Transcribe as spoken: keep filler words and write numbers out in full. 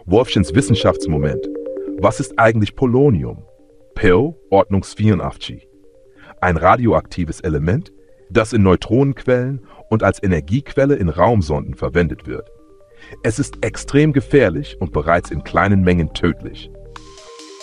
Wolfchens Wissenschaftsmoment. Was ist eigentlich Polonium? P O W Ordnungs vierundachtzig. Ein radioaktives Element, das in Neutronenquellen und als Energiequelle in Raumsonden verwendet wird. Es ist extrem gefährlich und bereits in kleinen Mengen tödlich.